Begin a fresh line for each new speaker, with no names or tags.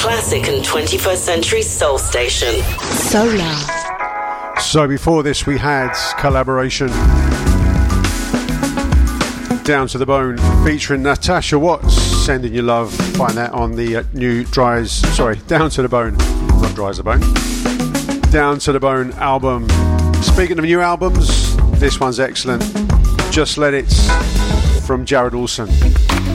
classic and 21st century soul station.
Solar.
So before this we had collaboration Down to the Bone featuring Natasha Watts, Sending You Love. Find that on the new Down to the Bone, not Dry as a Bone, Down to the Bone album. Speaking of new albums, this one's excellent. Just Let It from Jared Olsen.